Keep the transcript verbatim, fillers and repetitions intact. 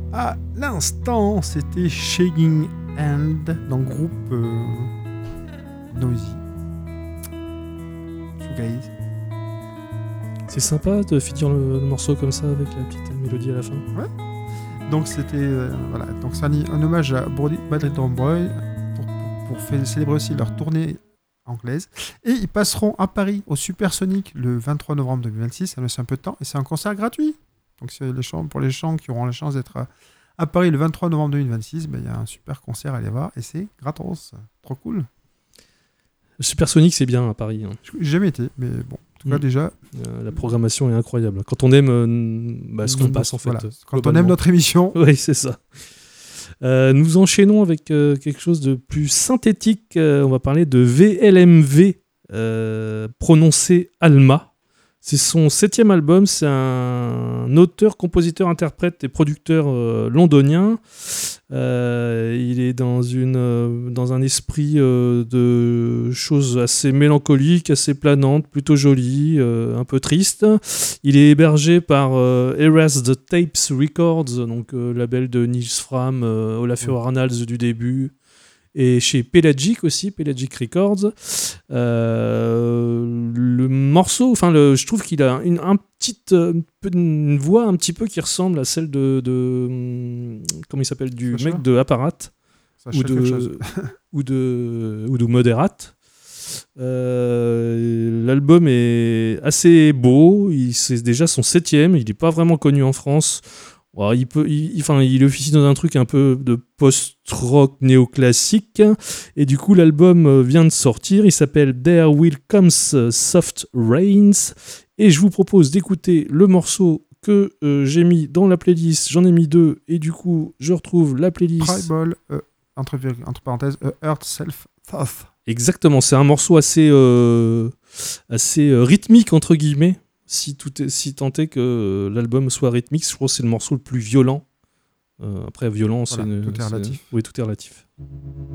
À l'instant, c'était Shaking Hand dans le groupe euh, Noisy. Shoegaze. C'est sympa de finir le, le morceau comme ça avec la petite mélodie à la fin. Ouais. Donc c'était euh, voilà, donc c'est un, un hommage à Brody Bad Little Boy pour, pour, pour faire, célébrer aussi leur tournée anglaise. Et ils passeront à Paris au Supersonic le vingt-trois novembre deux mille vingt-six. Ça laisse un peu de temps et c'est un concert gratuit. Donc c'est les gens, pour les gens qui auront la chance d'être à, à Paris le vingt-trois novembre deux mille vingt-six, ben, il y a un super concert à aller voir et c'est gratos. Trop cool. Le Supersonic, c'est bien à Paris. Hein. J'ai jamais été, mais bon. En tout cas, mmh. déjà... Euh, la programmation est incroyable. Quand on aime euh, bah, ce qu'on passe, en fait. Voilà. Quand globalement. On aime notre émission... Oui, c'est ça. Euh, nous enchaînons avec euh, quelque chose de plus synthétique. Euh, on va parler de V L M V, euh, prononcé Alma. C'est son septième album. C'est un auteur, compositeur, interprète et producteur euh, londonien. Euh, il est dans, une, euh, dans un esprit euh, de choses assez mélancoliques, assez planantes, plutôt jolies, euh, un peu tristes. Il est hébergé par euh, Erased Tapes Records, donc euh, label de Nils Fram, euh, Olafur mmh. Arnalds du début. Et chez Pelagic aussi, Pelagic Records. Euh, le morceau, enfin, le, je trouve qu'il a une, un petite, une voix un petit peu qui ressemble à celle de, de comment il s'appelle, du Sacha. Mec de Apparat ou de, ou de ou de Moderat. Euh, l'album est assez beau. Il, c'est déjà son septième. Il n'est pas vraiment connu en France. Alors, il, peut, il, enfin, il officie dans un truc un peu de post-rock néoclassique et du coup l'album vient de sortir, il s'appelle There Will Comes Soft Rains et je vous propose d'écouter le morceau que euh, j'ai mis dans la playlist, j'en ai mis deux et du coup je retrouve la playlist Tribal, euh, entre, entre parenthèses, uh, Earth Self Thought. Exactement, c'est un morceau assez, euh, assez euh, rythmique entre guillemets. Si, tout est, si tant est que euh, l'album soit rythmique, je crois que c'est le morceau le plus violent. Euh, après, violent, voilà, c'est... Une, tout est relatif. C'est, oui, tout est relatif.